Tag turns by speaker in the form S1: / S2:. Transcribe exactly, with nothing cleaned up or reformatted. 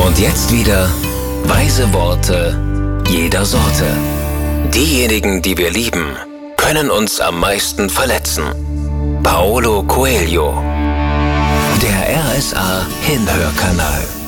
S1: Und jetzt wieder weise Worte jeder Sorte. Diejenigen, die wir lieben, können uns am meisten verletzen. Paulo Coelho. Der R S A Hinhörkanal.